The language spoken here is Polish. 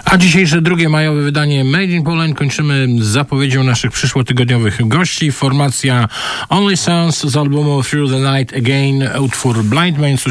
A dzisiejsze drugie majowe wydanie Made in Poland kończymy z zapowiedzią naszych przyszłotygodniowych gości. Formacja Only Sons z albumu Through the Night Again, utwór Blind Man.